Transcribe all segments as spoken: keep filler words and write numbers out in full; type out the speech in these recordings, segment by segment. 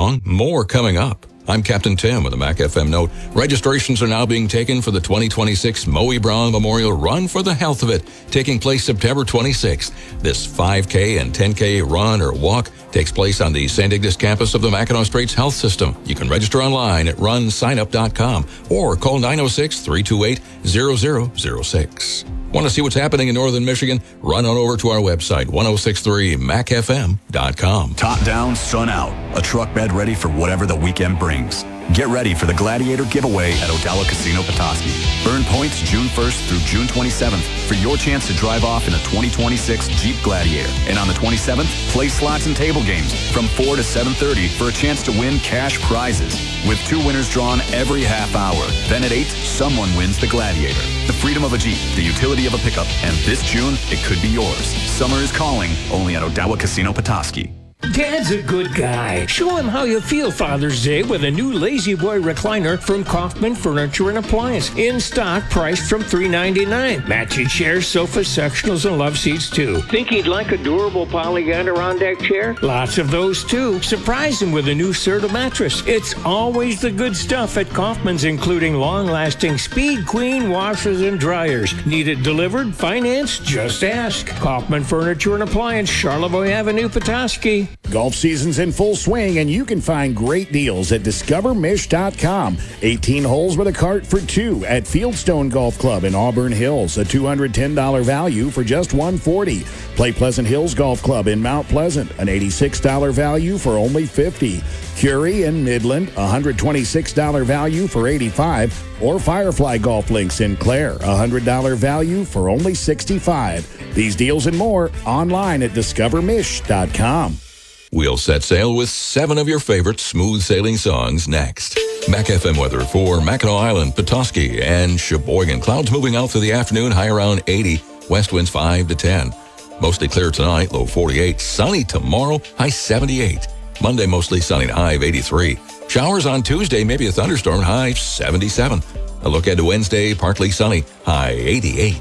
along. More coming up. I'm Captain Tim with a Mac F M note. Registrations are now being taken for the twenty twenty-six Moe Brown Memorial Run for the Health of It, taking place September twenty-sixth. This five K and ten K run or walk takes place on the Saint Ignace campus of the Mackinac Straits Health System. You can register online at run sign up dot com or call nine oh six, three two eight, zero zero zero six. Want to see what's happening in northern Michigan? Run on over to our website, ten sixty-three mac f m dot com. Top down, sun out. A truck bed ready for whatever the weekend brings. Get ready for the Gladiator giveaway at Odawa Casino Petoskey. Earn points June first through June twenty-seventh for your chance to drive off in a twenty twenty-six Jeep Gladiator. And on the twenty-seventh, play slots and table games from four to seven thirty for a chance to win cash prizes, with two winners drawn every half hour. Then at eight, someone wins the Gladiator. The freedom of a Jeep, the utility of a pickup, and this June, it could be yours. Summer is calling, only at Odawa Casino Petoskey. Dad's a good guy. Show him how you feel Father's Day with a new Lazy Boy recliner from Kaufman Furniture and Appliance. In stock, priced from three ninety-nine. Matching chairs, sofas, sectionals, and love seats, too. Think he'd like a durable poly Adirondack chair? Lots of those, too. Surprise him with a new Serta mattress. It's always the good stuff at Kaufman's, including long-lasting Speed Queen washers and dryers. Need it delivered? Finance? Just ask. Kaufman Furniture and Appliance, Charlevoix Avenue, Petoskey. Golf season's in full swing, and you can find great deals at discover mish dot com. eighteen holes with a cart for two at Fieldstone Golf Club in Auburn Hills. A two hundred ten dollars value for just one hundred forty dollars. Play Pleasant Hills Golf Club in Mount Pleasant. An eighty-six dollars value for only fifty dollars. Curie in Midland, a one hundred twenty-six dollars value for eighty-five dollars. Or Firefly Golf Links in Clare, a one hundred dollars value for only sixty-five dollars. These deals and more online at discover mish dot com. We'll set sail with seven of your favorite smooth sailing songs next. Mac F M weather for Mackinac Island, Petoskey, and Sheboygan. Clouds moving out through the afternoon, high around eighty. West winds five to ten. Mostly clear tonight, low forty-eight. Sunny tomorrow, high seventy-eight. Monday, mostly sunny, high of eighty-three. Showers on Tuesday, maybe a thunderstorm, high seventy-seven. A look ahead to Wednesday, partly sunny, high eighty-eight.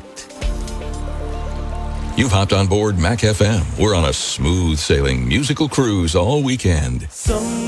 You've hopped on board Mac F M. We're on a smooth sailing musical cruise all weekend. Some